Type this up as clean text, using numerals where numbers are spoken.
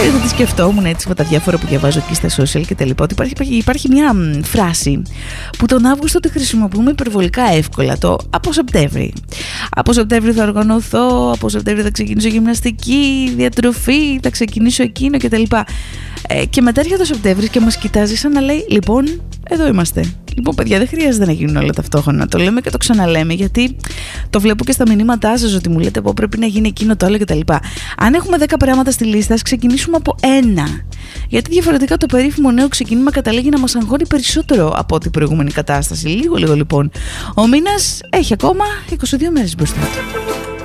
θα τη σκεφτόμουν έτσι με τα διάφορα που διαβάζω εκεί στα social και τα λοιπά, ότι υπάρχει μια φράση που τον Αύγουστο τη χρησιμοποιούμε υπερβολικά εύκολα, το από Σεπτέμβρη. Από Σεπτέμβρη θα οργανωθώ, από Σεπτέμβρη θα ξεκινήσω γυμναστική, διατροφή, θα ξεκινήσω εκείνο κτλ. Και μετά έρχεται ο Σεπτέμβρης και μας κοιτάζει σαν να λέει, λοιπόν, εδώ είμαστε. Λοιπόν, παιδιά, δεν χρειάζεται να γίνουν όλα ταυτόχρονα. Το λέμε και το ξαναλέμε, γιατί το βλέπω και στα μηνύματά σας ότι μου λέτε πω πρέπει να γίνει εκείνο το άλλο κτλ. Αν έχουμε 10 πράγματα στη λίστα, ας ξεκινήσουμε από ένα. Γιατί διαφορετικά το περίφημο νέο ξεκίνημα καταλήγει να μας αγχώνει περισσότερο από την προηγούμενη κατάσταση. Λίγο λοιπόν. Ο μήνας έχει ακόμα 22 μέρες μπροστά του.